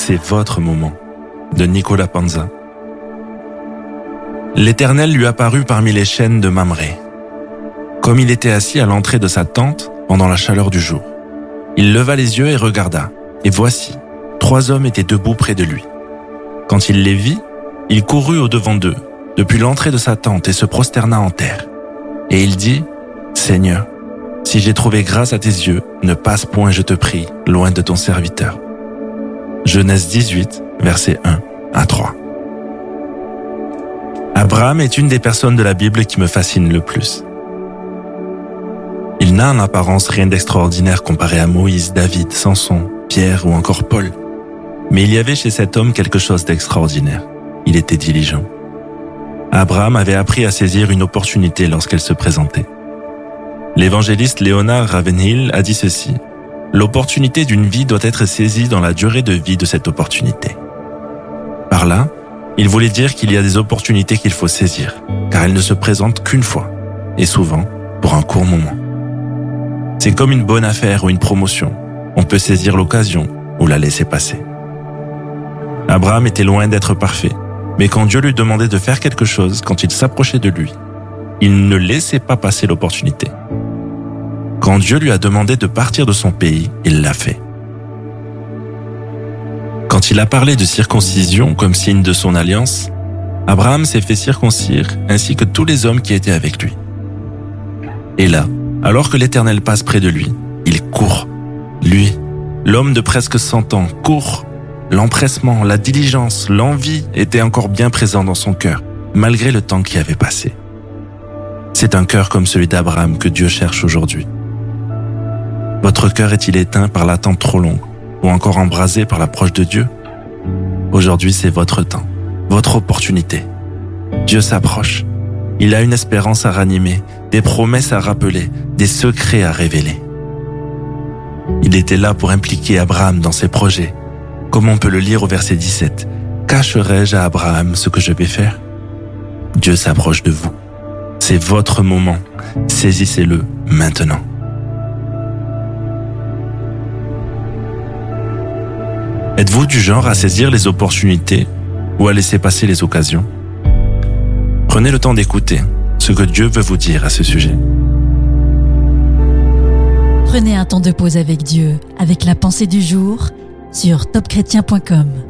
c'est votre moment. De Nicolas Panza. L'Éternel lui apparut parmi les chênes de Mamré, comme il était assis à l'entrée de sa tente pendant la chaleur du jour. Il leva les yeux et regarda, et voici, 3 hommes étaient debout près de lui. Quand il les vit, il courut au-devant d'eux, depuis l'entrée de sa tente, et se prosterna en terre. Et il dit, « Seigneur, si j'ai trouvé grâce à tes yeux, ne passe point, je te prie, loin de ton serviteur. » Genèse 18, versets 1 à 3. Abraham est une des personnes de la Bible qui me fascine le plus. Il n'a en apparence rien d'extraordinaire comparé à Moïse, David, Samson, Pierre ou encore Paul. Mais il y avait chez cet homme quelque chose d'extraordinaire. Il était diligent. Abraham avait appris à saisir une opportunité lorsqu'elle se présentait. L'évangéliste Léonard Ravenhill a dit ceci: « L'opportunité d'une vie doit être saisie dans la durée de vie de cette opportunité. » Par là, il voulait dire qu'il y a des opportunités qu'il faut saisir, car elles ne se présentent qu'une fois, et souvent pour un court moment. C'est comme une bonne affaire ou une promotion. On peut saisir l'occasion ou la laisser passer. Abraham était loin d'être parfait, mais quand Dieu lui demandait de faire quelque chose, quand il s'approchait de lui, il ne laissait pas passer l'opportunité. Quand Dieu lui a demandé de partir de son pays, il l'a fait. Quand il a parlé de circoncision comme signe de son alliance, Abraham s'est fait circoncire ainsi que tous les hommes qui étaient avec lui. Et là, alors que l'Éternel passe près de lui, il court. Lui, l'homme de presque 100 ans, court. L'empressement, la diligence, l'envie étaient encore bien présents dans son cœur, malgré le temps qui avait passé. C'est un cœur comme celui d'Abraham que Dieu cherche aujourd'hui. Votre cœur est-il éteint par l'attente trop longue, ou encore embrasé par l'approche de Dieu? Aujourd'hui, c'est votre temps, votre opportunité. Dieu s'approche. Il a une espérance à ranimer, des promesses à rappeler, des secrets à révéler. Il était là pour impliquer Abraham dans ses projets. Comme on peut le lire au verset 17, « Cacherai-je à Abraham ce que je vais faire ?» Dieu s'approche de vous. C'est votre moment. Saisissez-le maintenant. Êtes-vous du genre à saisir les opportunités ou à laisser passer les occasions? Prenez le temps d'écouter ce que Dieu veut vous dire à ce sujet. Prenez un temps de pause avec Dieu, avec la pensée du jour sur topchrétien.com.